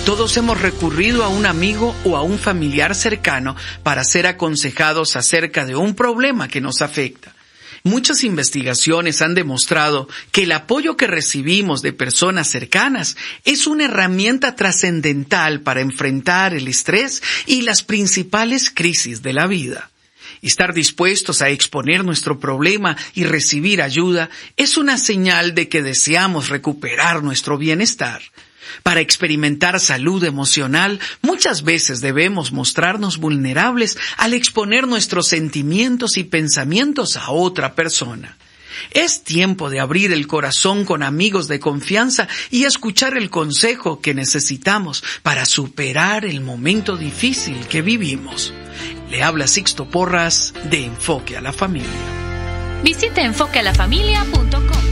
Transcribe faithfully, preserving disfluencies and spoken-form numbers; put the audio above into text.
Todos hemos recurrido a un amigo o a un familiar cercano para ser aconsejados acerca de un problema que nos afecta. Muchas investigaciones han demostrado que el apoyo que recibimos de personas cercanas es una herramienta trascendental para enfrentar el estrés y las principales crisis de la vida. Estar dispuestos a exponer nuestro problema y recibir ayuda es una señal de que deseamos recuperar nuestro bienestar. Para experimentar salud emocional, muchas veces debemos mostrarnos vulnerables al exponer nuestros sentimientos y pensamientos a otra persona. Es tiempo de abrir el corazón con amigos de confianza y escuchar el consejo que necesitamos para superar el momento difícil que vivimos. Le habla Sixto Porras de Enfoque a la Familia. Visita enfoque a la familia punto com.